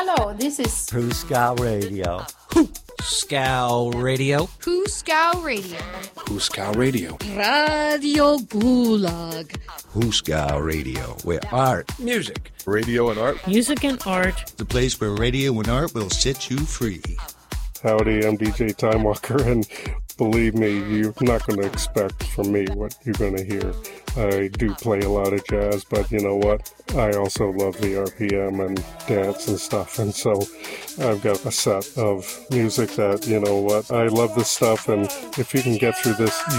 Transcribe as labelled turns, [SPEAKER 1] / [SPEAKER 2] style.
[SPEAKER 1] Hello, this is
[SPEAKER 2] Huskow Radio.
[SPEAKER 3] Huskow Radio.
[SPEAKER 4] Huskow Radio.
[SPEAKER 5] Huskow Radio.
[SPEAKER 4] Radio Gulag.
[SPEAKER 6] Huskow Radio, where art,
[SPEAKER 5] Music, radio and art.
[SPEAKER 7] Music and art.
[SPEAKER 6] the place where radio and art will set you free.
[SPEAKER 8] Howdy, I'm DJ Time Walker, and believe me, you're not going to expect from me what you're going to hear. I do play a lot of jazz, but you know what? I also love the RPM and dance and stuff, and so I've got a set of music that, you know what, I love this stuff, and if you can get through this,